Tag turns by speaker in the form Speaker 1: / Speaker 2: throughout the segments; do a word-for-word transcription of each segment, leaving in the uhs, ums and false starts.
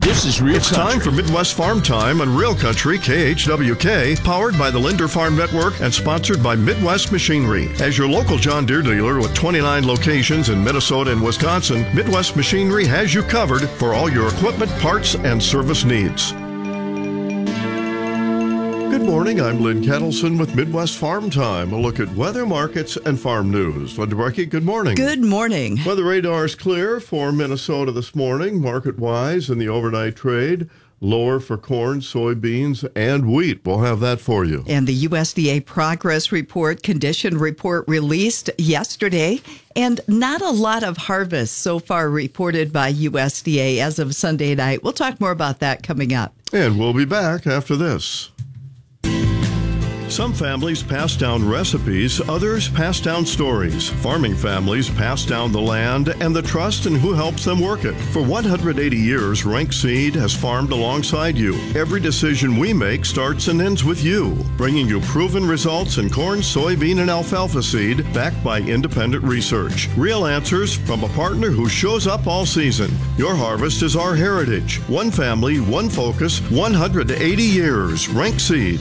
Speaker 1: This is Real
Speaker 2: It's
Speaker 1: Country.
Speaker 2: time for Midwest Farm Time on Real Country K H W K, powered by the Linder Farm Network and sponsored by Midwest Machinery. As your local John Deere dealer with twenty-nine locations in Minnesota and Wisconsin, Midwest Machinery has you covered for all your equipment, parts, and service needs. Good morning, I'm Lynn Kettleson with Midwest Farm Time. A look at weather, markets, and farm news. Linda Brecky, good morning.
Speaker 3: Good morning.
Speaker 2: Weather radar is clear for Minnesota this morning, market-wise in the overnight trade. Lower for corn, soybeans, and wheat. We'll have that for you.
Speaker 3: And the U S D A progress report, condition report released yesterday, and not a lot of harvest so far reported by U S D A as of Sunday night. We'll talk more about that coming up.
Speaker 2: And we'll be back after this. Some families pass down recipes, others pass down stories. Farming families pass down the land and the trust in who helps them work it. For one hundred eighty years, Rank Seed has farmed alongside you. Every decision we make starts and ends with you, bringing you proven results in corn, soybean, and alfalfa seed backed by independent research. Real answers from a partner who shows up all season. Your harvest is our heritage. One family, one focus, one hundred eighty years. Rank Seed.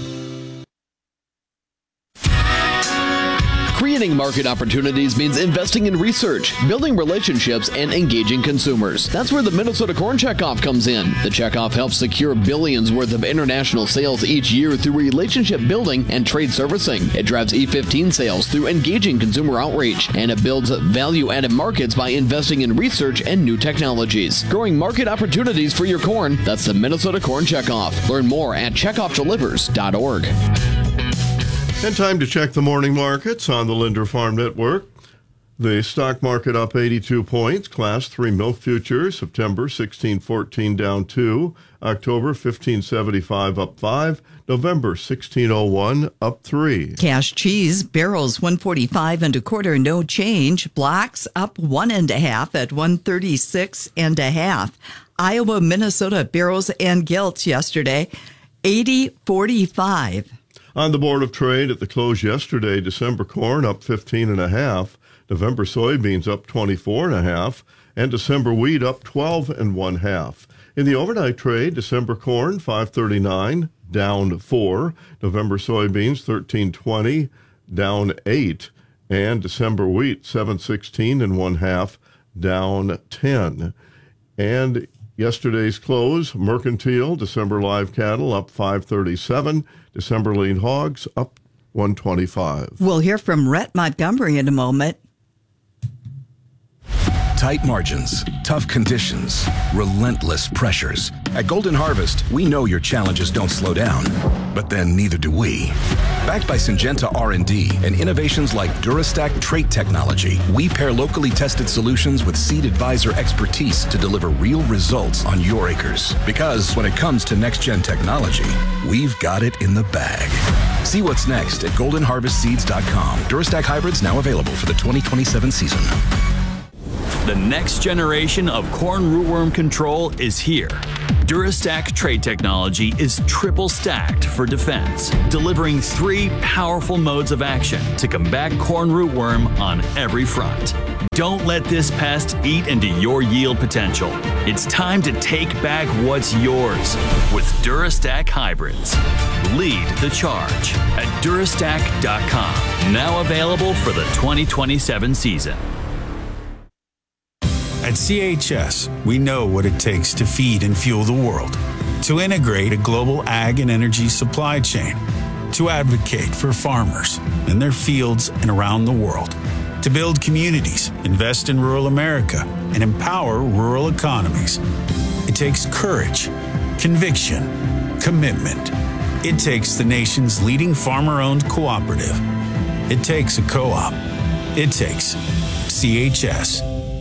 Speaker 4: Creating market opportunities means investing in research, building relationships, and engaging consumers. That's where the Minnesota Corn Checkoff comes in. The Checkoff helps secure billions worth of international sales each year through relationship building and trade servicing. It drives E fifteen sales through engaging consumer outreach, and it builds value-added markets by investing in research and new technologies. Growing market opportunities for your corn, that's the Minnesota Corn Checkoff. Learn more at checkoff delivers dot org.
Speaker 2: And time to check the morning markets on the Linder Farm Network. The stock market up eighty-two points. Class three milk futures, September sixteen fourteen down two. October fifteen seventy-five up five. November sixteen oh one up three.
Speaker 3: Cash cheese, barrels one forty-five and a quarter, no change. Blocks up one and a half at one thirty-six and a half. Iowa, Minnesota barrels and gilts yesterday, eighty forty-five.
Speaker 2: On the Board of Trade at the close yesterday, December corn up fifteen and a half, November soybeans up twenty-four and a half, and December wheat up twelve and one half. In the overnight trade, December corn five thirty-nine, down four, November soybeans thirteen twenty, down eight, and December wheat seven sixteen and one half, down ten. And yesterday's close, mercantile, December live cattle up five thirty-seven, December lean hogs up one twenty-five.
Speaker 3: We'll hear from Rhett Montgomery in a moment.
Speaker 5: Tight margins, tough conditions, relentless pressures. At Golden Harvest, we know your challenges don't slow down, but then neither do we. Backed by Syngenta R and D and innovations like DuraStack trait technology, we pair locally tested solutions with Seed Advisor expertise to deliver real results on your acres. Because when it comes to next-gen technology, we've got it in the bag. See what's next at golden harvest seeds dot com. DuraStack hybrids now available for the twenty twenty-seven season.
Speaker 6: The next generation of corn rootworm control is here. DuraStack trait technology is triple stacked for defense, delivering three powerful modes of action to combat corn rootworm on every front. Don't let this pest eat into your yield potential. It's time to take back what's yours with DuraStack hybrids. Lead the charge at durastack dot com. Now available for the twenty twenty-seven season.
Speaker 1: At C H S, we know what it takes to feed and fuel the world, to integrate a global ag and energy supply chain, to advocate for farmers in their fields and around the world, to build communities, invest in rural America, and empower rural economies. It takes courage, conviction, commitment. It takes the nation's leading farmer-owned cooperative. It takes a co-op. It takes C H S.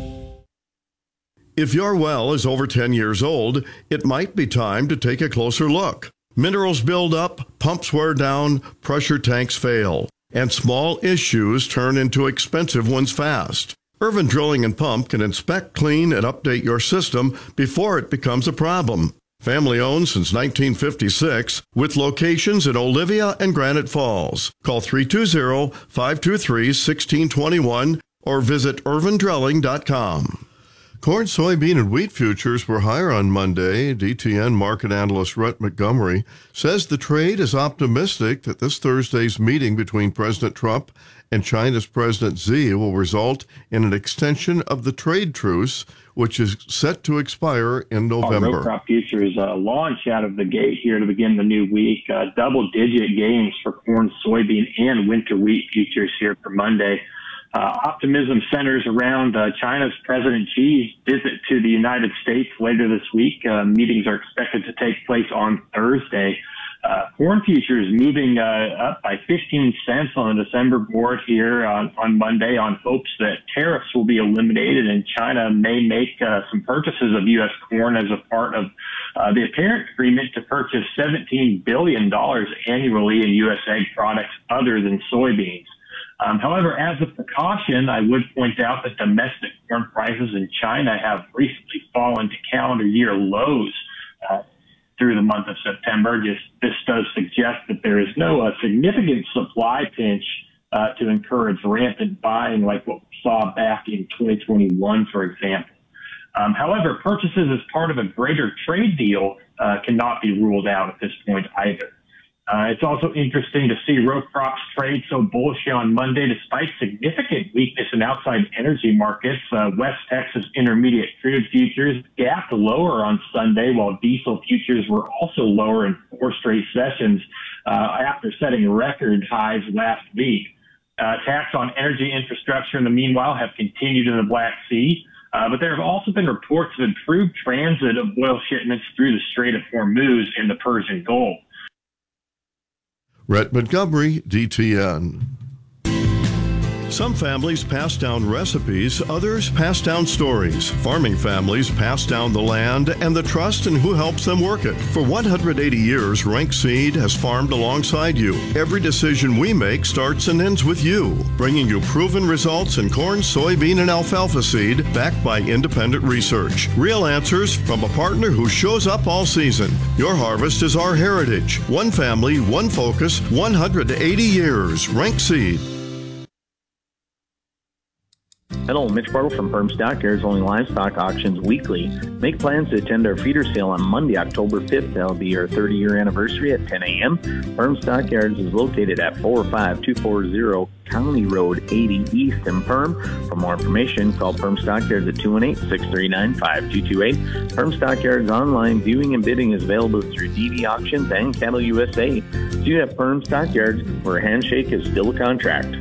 Speaker 2: If your well is over ten years old, it might be time to take a closer look. Minerals build up, pumps wear down, pressure tanks fail, and small issues turn into expensive ones fast. Irvin Drilling and Pump can inspect, clean, and update your system before it becomes a problem. Family owned since nineteen fifty-six, with locations in Olivia and Granite Falls. Call three two zero, five two three, one six two one or visit irvin drilling dot com. Corn, soybean, and wheat futures were higher on Monday. D T N market analyst Rhett Montgomery says the trade is optimistic that this Thursday's meeting between President Trump and China's President Xi will result in an extension of the trade truce, which is set to expire in November.
Speaker 7: Row crop futures uh, launch out of the gate here to begin the new week. Uh, double-digit gains for corn, soybean, and winter wheat futures here for Monday. Uh, optimism centers around uh, China's President Xi's visit to the United States later this week. Uh, meetings are expected to take place on Thursday. Uh, corn futures moving uh, up by fifteen cents on the December board here on, on Monday on hopes that tariffs will be eliminated and China may make uh, some purchases of U S corn as a part of uh, the apparent agreement to purchase seventeen billion dollars annually in U S ag products other than soybeans. Um, however, as a precaution, I would point out that domestic corn prices in China have recently fallen to calendar year lows uh, through the month of September. Just this does suggest that there is no uh, significant supply pinch uh, to encourage rampant buying like what we saw back in twenty twenty-one, for example. Um, however, purchases as part of a greater trade deal uh, cannot be ruled out at this point either. Uh, it's also interesting to see row crops trade so bullish on Monday despite significant weakness in outside energy markets. Uh, West Texas Intermediate crude futures gapped lower on Sunday, while diesel futures were also lower in four straight sessions uh, after setting record highs last week. Uh, attacks on energy infrastructure in the meanwhile have continued in the Black Sea. Uh, but there have also been reports of improved transit of oil shipments through the Strait of Hormuz in the Persian Gulf.
Speaker 2: Rhett Montgomery, D T N. Some families pass down recipes, others pass down stories. Farming families pass down the land and the trust in who helps them work it. For one hundred eighty years, Rank Seed has farmed alongside you. Every decision we make starts and ends with you, bringing you proven results in corn, soybean, and alfalfa seed backed by independent research. Real answers from a partner who shows up all season. Your harvest is our heritage. One family, one focus, one hundred eighty years. Rank Seed.
Speaker 8: Hello, Mitch Bartle from Firm Stockyards, owning livestock auctions weekly. Make plans to attend our feeder sale on Monday, October fifth. That'll be our thirty-year anniversary at ten a.m. Firm Stockyards is located at four five two four zero County Road eighty East in Perm. For more information, call Firm Stockyards at two one eight, six three nine, five two two eight. Firm Stockyards online viewing and bidding is available through D V Auctions and Cattle U S A. So you have Firm Stockyards, where a handshake is still a contract.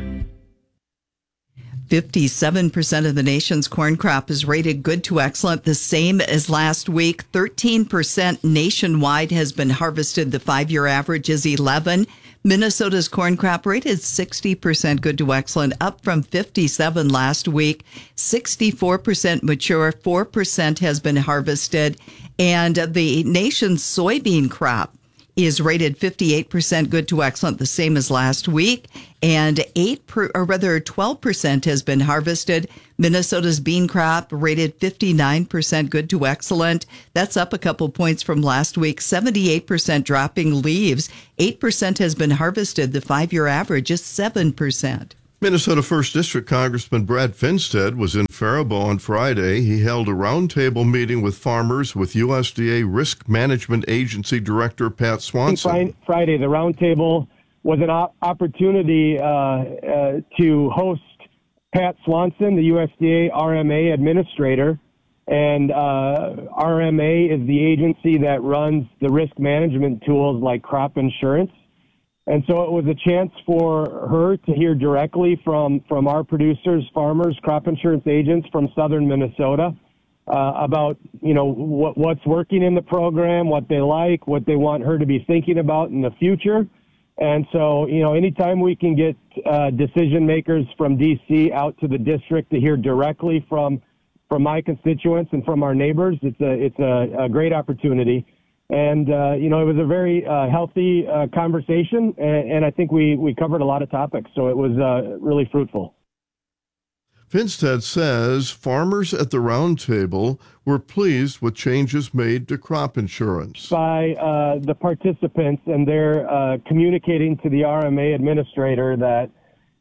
Speaker 3: fifty-seven percent of the nation's corn crop is rated good to excellent, the same as last week. thirteen percent nationwide has been harvested. The five-year average is eleven. Minnesota's corn crop rated sixty percent good to excellent, up from fifty-seven last week. sixty-four percent mature, four percent has been harvested. And the nation's soybean crop is rated fifty-eight percent good to excellent, the same as last week, and eight per, or rather twelve percent has been harvested. Minnesota's bean crop rated fifty-nine percent good to excellent. That's up a couple points from last week. seventy-eight percent dropping leaves. eight percent has been harvested. The five-year average is seven percent.
Speaker 2: Minnesota first District Congressman Brad Finstead was in Faribault on Friday. He held a roundtable meeting with farmers with U S D A Risk Management Agency Director Pat Swanson.
Speaker 9: Friday, the roundtable was an op- opportunity uh, uh, to host Pat Swanson, the U S D A R M A administrator. And uh, R M A is the agency that runs the risk management tools like crop insurance. And so it was a chance for her to hear directly from, from our producers, farmers, crop insurance agents from southern Minnesota uh, about, you know, what, what's working in the program, what they like, what they want her to be thinking about in the future. And so, you know, anytime we can get uh, decision makers from D C out to the district to hear directly from from my constituents and from our neighbors, it's a it's a, a great opportunity. And, uh, you know, it was a very uh, healthy uh, conversation, and, and I think we, we covered a lot of topics, so it was uh, really fruitful.
Speaker 2: Finstead says farmers at the roundtable were pleased with changes made to crop insurance.
Speaker 9: By uh, the participants, and they're uh, communicating to the R M A administrator that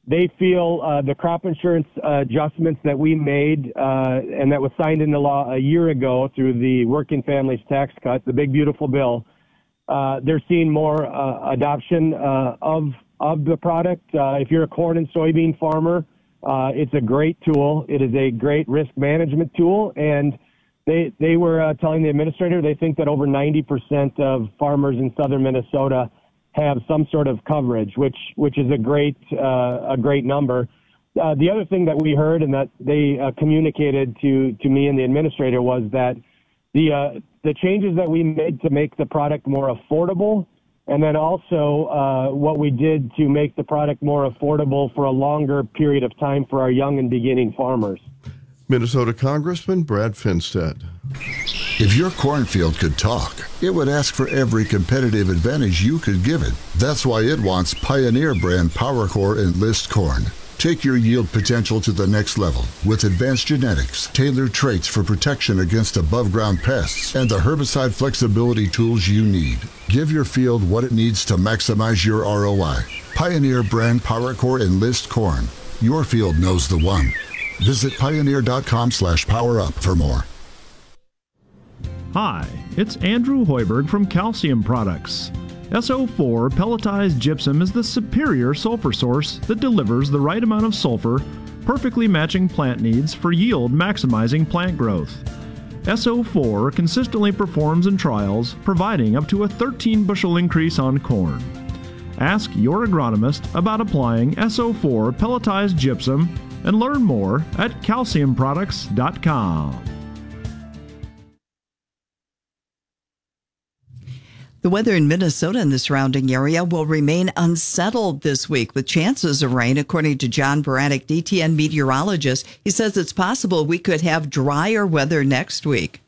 Speaker 9: they feel uh, the crop insurance uh, adjustments that we made uh, and that was signed into law a year ago through the Working Families Tax Cut, the big beautiful bill, uh, they're seeing more uh, adoption uh, of of the product. Uh, if you're a corn and soybean farmer, uh, it's a great tool. It is a great risk management tool, and they they were uh, telling the administrator they think that over ninety percent of farmers in southern Minnesota have some sort of coverage, which which is a great uh, a great number. Uh, the other thing that we heard and that they uh, communicated to to me and the administrator was that the uh, the changes that we made to make the product more affordable, and then also uh, what we did to make the product more affordable for a longer period of time for our young and beginning farmers.
Speaker 2: Minnesota Congressman Brad Finstad.
Speaker 10: If your cornfield could talk, it would ask for every competitive advantage you could give it. That's why it wants Pioneer brand PowerCore Enlist corn. Take your yield potential to the next level with advanced genetics, tailored traits for protection against above-ground pests, and the herbicide flexibility tools you need. Give your field what it needs to maximize your R O I. Pioneer brand PowerCore Enlist corn. Your field knows the one. Visit pioneer.com slash power up for more.
Speaker 11: Hi, it's Andrew Hoiberg from Calcium Products. S O four pelletized gypsum is the superior sulfur source that delivers the right amount of sulfur, perfectly matching plant needs for yield maximizing plant growth. S O four consistently performs in trials, providing up to a thirteen bushel increase on corn. Ask your agronomist about applying S O four pelletized gypsum and learn more at calcium products dot com.
Speaker 3: The weather in Minnesota and the surrounding area will remain unsettled this week with chances of rain, according to John Baranek, D T N meteorologist. He says it's possible we could have drier weather next week.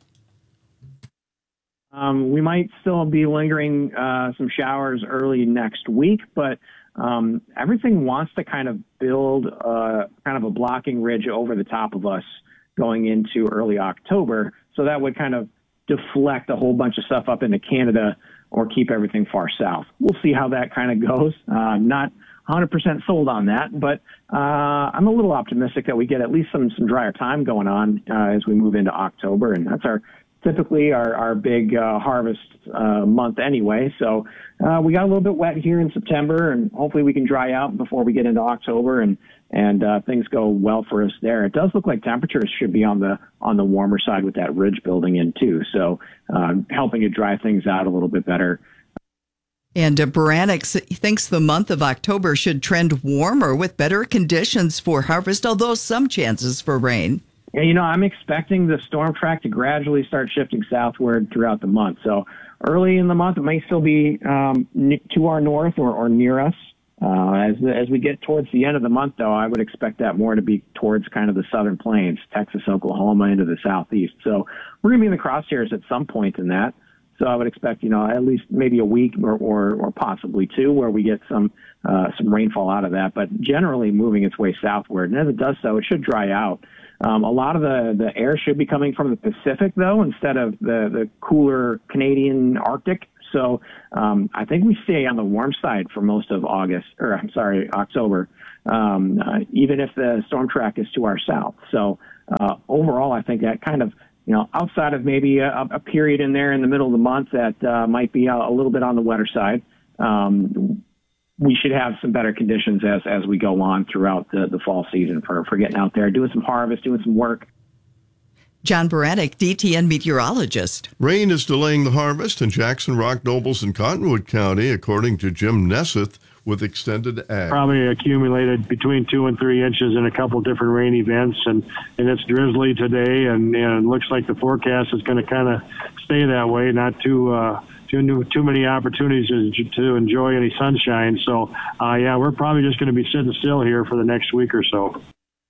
Speaker 8: Um, we might still be lingering uh, some showers early next week, but um, everything wants to kind of build uh, kind of a blocking ridge over the top of us going into early October. So that would kind of deflect a whole bunch of stuff up into Canada or keep everything far south. We'll see how that kind of goes. Uh, not one hundred percent sold on that, but uh, I'm a little optimistic that we get at least some, some drier time going on uh, as we move into October, and that's our typically our, our big uh, harvest uh, month anyway. So uh, we got a little bit wet here in September, and hopefully we can dry out before we get into October, and and uh, things go well for us there. It does look like temperatures should be on the on the warmer side with that ridge building in too, so uh, helping to dry things out a little bit better.
Speaker 3: And uh, Baranek thinks the month of October should trend warmer with better conditions for harvest, although some chances for rain.
Speaker 8: Yeah, you know, I'm expecting the storm track to gradually start shifting southward throughout the month. So early in the month, it may still be um, to our north or, or near us. Uh, as as we get towards the end of the month, though, I would expect that more to be towards kind of the southern plains, Texas, Oklahoma, into the southeast. So we're going to be in the crosshairs at some point in that. So I would expect, you know, at least maybe a week or or, or possibly two where we get some uh, some rainfall out of that. But generally moving its way southward. And as it does so, it should dry out. Um, a lot of the, the air should be coming from the Pacific, though, instead of the, the cooler Canadian Arctic. So um, I think we stay on the warm side for most of August, or I'm sorry, October, um, uh, even if the storm track is to our south. So uh, overall, I think that kind of, you know, outside of maybe a, a period in there in the middle of the month that uh, might be a, a little bit on the wetter side, um, we should have some better conditions as as we go on throughout the, the fall season for, for getting out there, doing some harvest, doing some work.
Speaker 3: John Baranek, D T N meteorologist.
Speaker 2: Rain is delaying the harvest in Jackson, Rock, Nobles, and Cottonwood County, according to Jim Nesseth with Extended Ag.
Speaker 12: Probably accumulated between two and three inches in a couple different rain events, and, and it's drizzly today, and, and it looks like the forecast is going to kind of stay that way, not too uh, too too many opportunities to, to enjoy any sunshine. So, uh, yeah, we're probably just going to be sitting still here for the next week or so.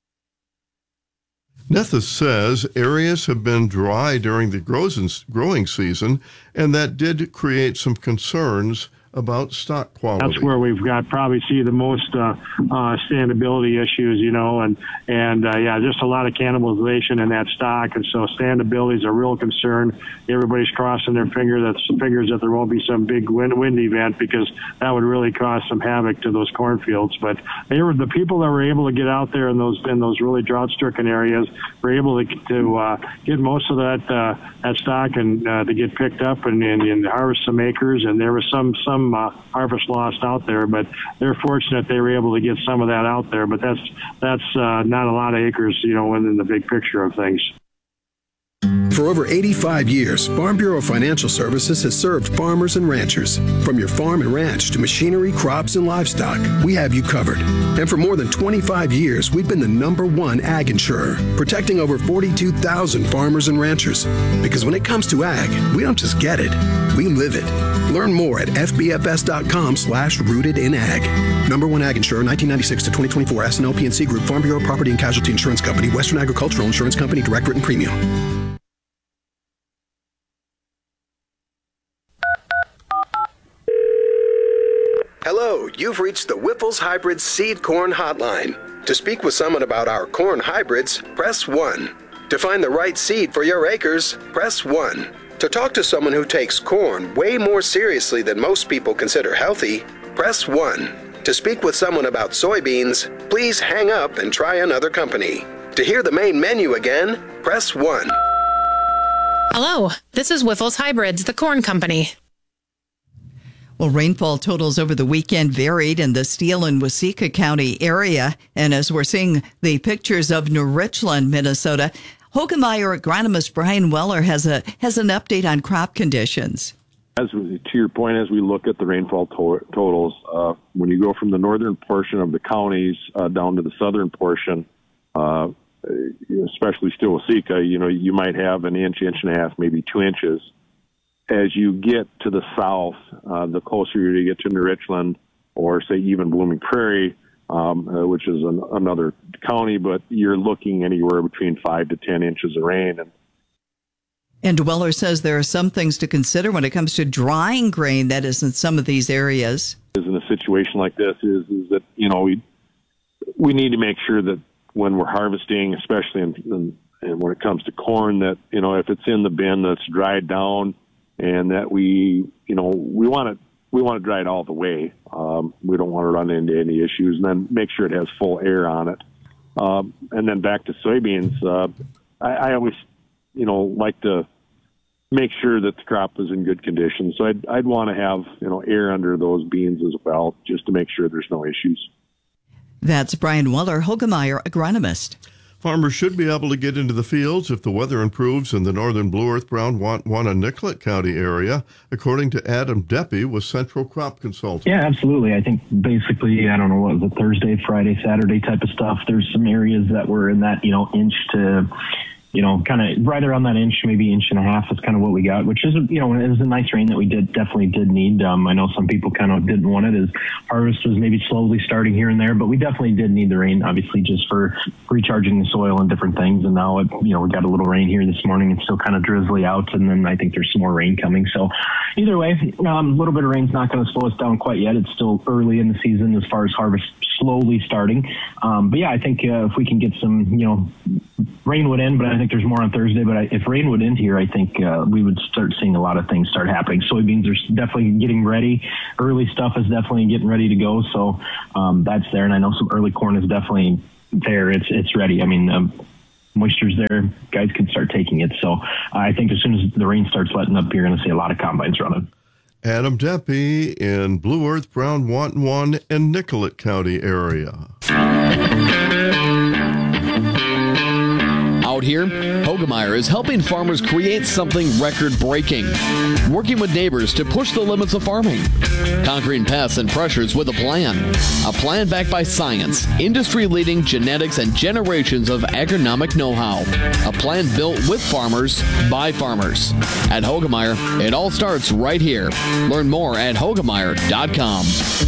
Speaker 2: Nethus says areas have been dry during the growing season, and that did create some concerns about stock quality.
Speaker 12: That's where we've got probably see the most uh, uh, standability issues, you know, and and uh, yeah, just a lot of cannibalization in that stock, and so standability is a real concern. Everybody's crossing their finger that fingers that there won't be some big wind, wind event, because that would really cause some havoc to those cornfields. But they were the people that were able to get out there in those in those really drought-stricken areas were able to to uh, get most of that uh, that stock and uh, to get picked up and, and, and harvest some acres, and there was some some Uh, harvest lost out there, but they're fortunate they were able to get some of that out there. But that's that's uh, not a lot of acres, you know, in the big picture of things.
Speaker 13: For over eighty-five years, Farm Bureau Financial Services has served farmers and ranchers. From your farm and ranch to machinery, crops, and livestock, we have you covered. And for more than twenty-five years, we've been the number one ag insurer, protecting over forty-two thousand farmers and ranchers. Because when it comes to ag, we don't just get it, we live it. Learn more at fbfs.com slash rooted in ag. Number one ag insurer, nineteen ninety-six to twenty twenty-four, S and L P N C Group, Farm Bureau Property and Casualty Insurance Company, Western Agricultural Insurance Company, direct written premium.
Speaker 14: Hello, you've reached the Whipple's Hybrid Seed Corn Hotline. To speak with someone about our corn hybrids, press one. To find the right seed for your acres, press one. To talk to someone who takes corn way more seriously than most people consider healthy, press one. To speak with someone about soybeans, please hang up and try another company. To hear the main menu again, press one.
Speaker 15: Hello, this is Whiffle's Hybrids, the corn company.
Speaker 3: Well, rainfall totals over the weekend varied in the Steele and Waseca County area. And as we're seeing the pictures of New Richland, Minnesota, Hoegemeyer agronomist Brian Weller has a has an update on crop conditions.
Speaker 16: As to your point, as we look at the rainfall to- totals, uh, when you go from the northern portion of the counties uh, down to the southern portion, uh, especially Steele Waseca, you know, you might have an inch, inch and a half, maybe two inches. As you get to the south, uh, the closer you get to New Richland, or say even Blooming Prairie, um, uh, which is an, another county, but you're looking anywhere between five to ten inches of rain. And,
Speaker 3: and Weller says there are some things to consider when it comes to drying grain that is in some of these areas.
Speaker 16: In a situation like this is, is that, you know, we we need to make sure that when we're harvesting, especially in, in, and when it comes to corn, that, you know, if it's in the bin that's dried down, and that we, you know, we want it, we want to dry it all the way. Um, we don't want to run into any issues, and then make sure it has full air on it. Um, and then back to soybeans, uh, I, I always, you know, like to make sure that the crop is in good condition. So I'd, I'd want to have, you know, air under those beans as well, just to make sure there's no issues.
Speaker 3: That's Brian Weller, Hoegemeyer agronomist.
Speaker 2: Farmers should be able to get into the fields if the weather improves in the northern Blue Earth, Brown, Wantagh, Nicollet County area, according to Adam Deppy with Central Crop Consulting.
Speaker 17: Yeah, absolutely. I think basically, I don't know, what was it, Thursday, Friday, Saturday type of stuff. There's some areas that were in that, you know, inch to, you know, kind of right around that inch, maybe inch and a half is kind of what we got, which is, you know, it was a nice rain that we did definitely did need. Um, I know some people kind of didn't want it as harvest was maybe slowly starting here and there, but we definitely did need the rain, obviously, just for recharging the soil and different things. And now, it, you know, we got a little rain here this morning. It's still kind of drizzly out, and then I think there's some more rain coming. So either way, um, a little bit of rain's not going to slow us down quite yet. It's still early in the season as far as harvest slowly starting. Um, but yeah, I think uh, if we can get some, you know, rain would end, but I think there's more on Thursday. But I, if rain would end here, I think uh, we would start seeing a lot of things start happening. Soybeans are definitely getting ready. Early stuff is definitely getting ready to go. So um, that's there. And I know some early corn is definitely there. It's it's ready. I mean, um, moisture's there. Guys can start taking it. So I think as soon as the rain starts letting up, you're going to see a lot of combines running.
Speaker 2: Adam Deppy in Blue Earth, Brown, Wantagh, and Nicollet County area.
Speaker 4: Out here, Hoegemeyer is helping farmers create something record-breaking, working with neighbors to push the limits of farming, conquering pests and pressures with a plan, a plan backed by science, industry-leading genetics, and generations of agronomic know-how, a plan built with farmers, by farmers. At Hoegemeyer, it all starts right here. Learn more at hoegemeyer dot com.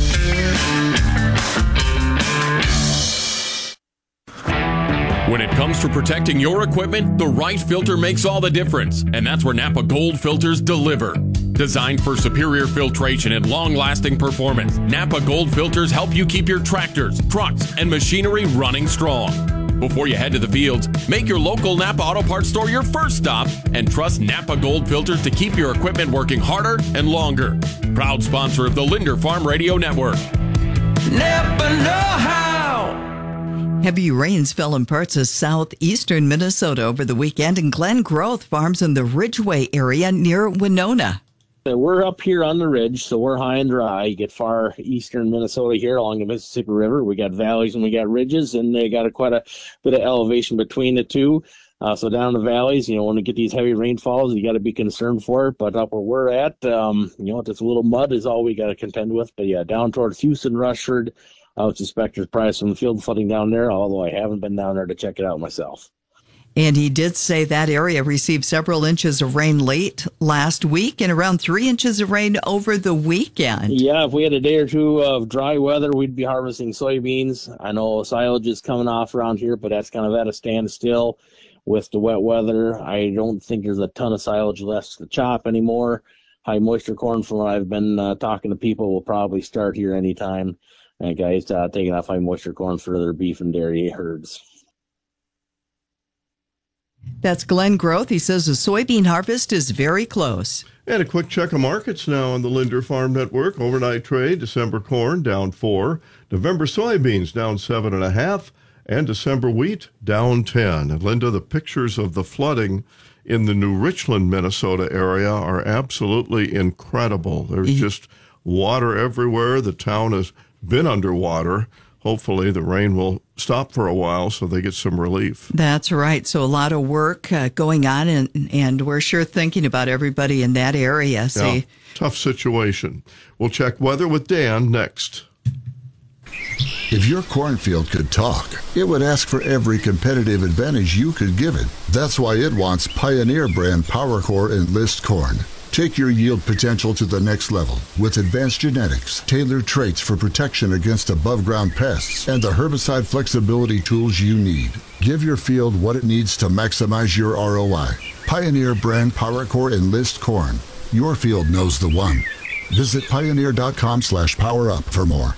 Speaker 18: When it comes to protecting your equipment, the right filter makes all the difference, and that's where Napa Gold filters deliver. Designed for superior filtration and long-lasting performance, Napa Gold filters help you keep your tractors, trucks, and machinery running strong. Before you head to the fields, make your local Napa Auto Parts store your first stop and trust Napa Gold filters to keep your equipment working harder and longer. Proud sponsor of the Linder Farm Radio Network.
Speaker 3: Napa know-how. Heavy rains fell in parts of southeastern Minnesota over the weekend, and Glen Growth farms in the Ridgeway area near Winona.
Speaker 19: We're up here on the ridge, so we're high and dry. You get far eastern Minnesota here along the Mississippi River. We got valleys and we got ridges, and they got a, quite a bit of elevation between the two. Uh, so down the valleys, you know, when we get these heavy rainfalls, you got to be concerned for it. But up where we're at, um, you know, this little mud is all we got to contend with. But yeah, down towards Houston, Rushford, I would suspect there's probably some field flooding down there, although I haven't been down there to check it out myself.
Speaker 3: And he did say that area received several inches of rain late last week and around three inches of rain over the weekend.
Speaker 19: Yeah, if we had a day or two of dry weather, we'd be harvesting soybeans. I know silage is coming off around here, but that's kind of at a standstill with the wet weather. I don't think there's a ton of silage left to chop anymore. High moisture corn, from what I've been uh, talking to people, will probably start here anytime. And guys uh, taking off high moisture corn for their beef and dairy herds.
Speaker 3: That's Glen Growth. He says the soybean harvest is very close.
Speaker 2: And a quick check of markets now on the Linder Farm Network. Overnight trade, December corn down four, November soybeans down seven and a half, and December wheat down ten. And Linda, the pictures of the flooding in the New Richland, Minnesota area are absolutely incredible. There's just water everywhere. The town has been underwater. Hopefully the rain will stop for a while so they get some relief.
Speaker 3: That's right. So a lot of work uh, going on, and, and we're sure thinking about everybody in that area. See?
Speaker 2: Yeah, tough situation. We'll check weather with Dan next.
Speaker 10: If your cornfield could talk, it would ask for every competitive advantage you could give it. That's why it wants Pioneer brand PowerCore Enlist corn. Take your yield potential to the next level with advanced genetics, tailored traits for protection against above-ground pests, and the herbicide flexibility tools you need. Give your field what it needs to maximize your R O I. Pioneer brand PowerCore Enlist corn. Your field knows the one. Visit pioneer.com slash power up for more.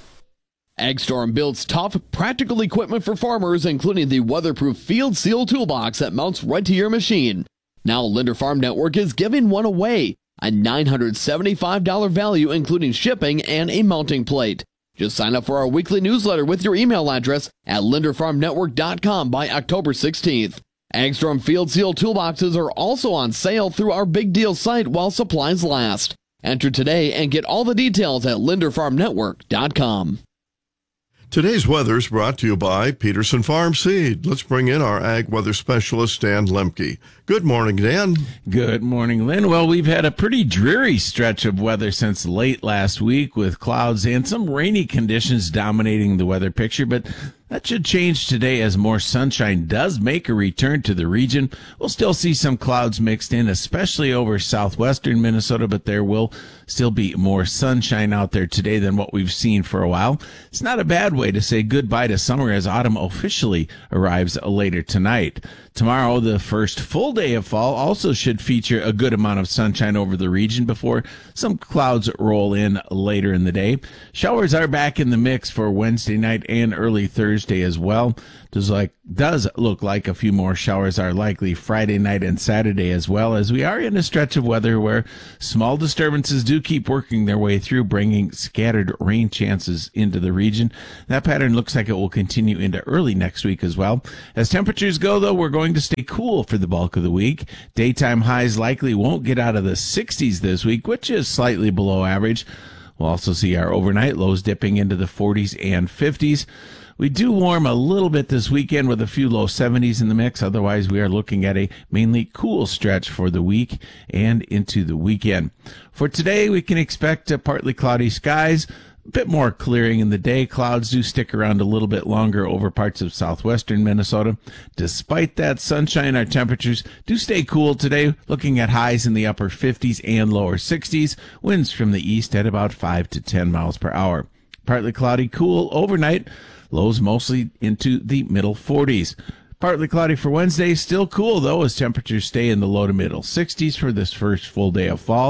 Speaker 4: AgStorm builds tough, practical equipment for farmers, including the weatherproof Field Seal toolbox that mounts right to your machine. Now Linder Farm Network is giving one away, a nine hundred seventy-five dollars value including shipping and a mounting plate. Just sign up for our weekly newsletter with your email address at linder farm network dot com by October sixteenth. AgStorm Field Seal toolboxes are also on sale through our Big Deal site while supplies last. Enter today and get all the details at linder farm network dot com.
Speaker 2: Today's weather is brought to you by Peterson Farm Seed. Let's bring in our ag weather specialist, Dan Lemke. Good morning, Dan.
Speaker 20: Good morning, Lynn. Well, we've had a pretty dreary stretch of weather since late last week with clouds and some rainy conditions dominating the weather picture, but that should change today as more sunshine does make a return to the region. We'll still see some clouds mixed in, especially over southwestern Minnesota, but there will still be more sunshine out there today than what we've seen for a while. It's not a bad way to say goodbye to summer as autumn officially arrives later tonight. Tomorrow, the first full day of fall, also should feature a good amount of sunshine over the region before some clouds roll in later in the day. Showers are back in the mix for Wednesday night and early Thursday as well. Does like does look like a few more showers are likely Friday night and Saturday as well, as we are in a stretch of weather where small disturbances do keep working their way through, bringing scattered rain chances into the region. That pattern looks like it will continue into early next week as well. As temperatures go, though, we're going to stay cool for the bulk of the week. Daytime highs likely won't get out of the sixties this week, which is slightly below average. We'll also see our overnight lows dipping into the forties and fifties. We do warm a little bit this weekend with a few low seventies in the mix. Otherwise, we are looking at a mainly cool stretch for the week and into the weekend. For today, we can expect uh, partly cloudy skies, a bit more clearing in the day. Clouds do stick around a little bit longer over parts of southwestern Minnesota. Despite that sunshine, our temperatures do stay cool today, looking at highs in the upper fifties and lower sixties. Winds from the east at about five to ten miles per hour. Partly cloudy, cool overnight. Lows mostly into the middle forties. Partly cloudy for Wednesday. Still cool, though, as temperatures stay in the low to middle sixties for this first full day of fall.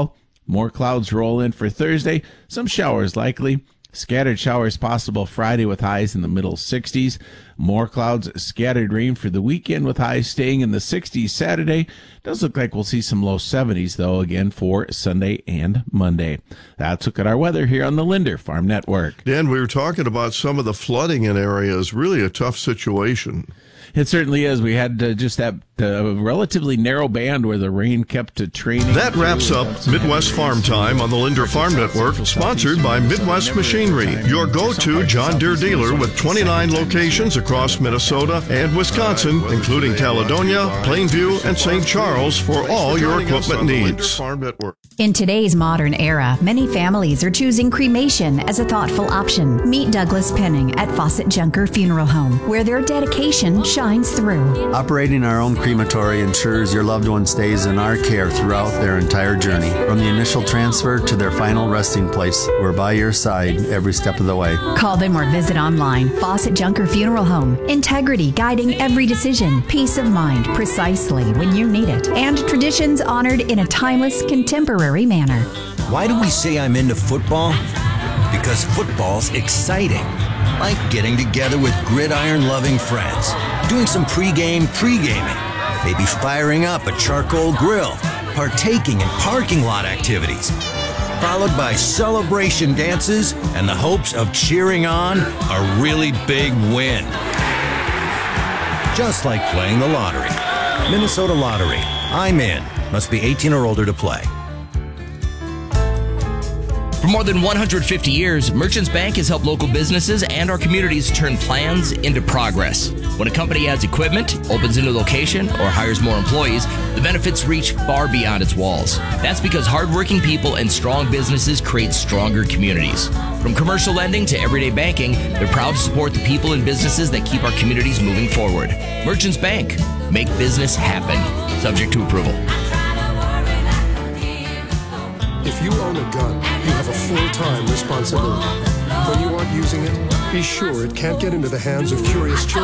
Speaker 20: More clouds roll in for Thursday. Some showers likely. Scattered showers possible Friday with highs in the middle sixties. More clouds, scattered rain for the weekend with highs staying in the sixties Saturday. Does look like we'll see some low seventies, though, again for Sunday and Monday. That's a look at our weather here on the Linder Farm Network.
Speaker 2: Dan, we were talking about some of the flooding in areas. Really a tough situation.
Speaker 20: It certainly is. We had uh, just that uh, relatively narrow band where the rain kept uh, training.
Speaker 2: That wraps up Midwest Farm Time on the Linder Farm Network, sponsored by Midwest Machinery, your go-to John Deere dealer with twenty-nine locations across Minnesota and Wisconsin, including Caledonia, Plainview, and Saint Charles for all your equipment needs.
Speaker 21: In today's modern era, many families are choosing cremation as a thoughtful option. Meet Douglas Penning at Fawcett Junker Funeral Home, where their dedication shines through.
Speaker 22: Operating our own crematory ensures your loved one stays in our care throughout their entire journey. From the initial transfer to their final resting place, we're by your side every step of the way.
Speaker 21: Call them or visit online. Fawcett Junker Funeral Home. Integrity guiding every decision. Peace of mind precisely when you need it. And traditions honored in a timeless, contemporary manner.
Speaker 23: Why do we say I'm into football? Because football's exciting. Like getting together with gridiron-loving friends, doing some pre-game pre-gaming, maybe firing up a charcoal grill, partaking in parking lot activities, followed by celebration dances and the hopes of cheering on a really big win. Just like playing the lottery. Minnesota Lottery. I'm in. Must be eighteen or older to play.
Speaker 24: For more than one hundred fifty years, Merchants Bank has helped local businesses and our communities turn plans into progress. When a company adds equipment, opens a new location, or hires more employees, the benefits reach far beyond its walls. That's because hardworking people and strong businesses create stronger communities. From commercial lending to everyday banking, they're proud to support the people and businesses that keep our communities moving forward. Merchants Bank. Make business happen. Subject to approval.
Speaker 25: If you own a gun, you have a full-time responsibility. When you aren't using it, be sure it can't get into the hands of curious children.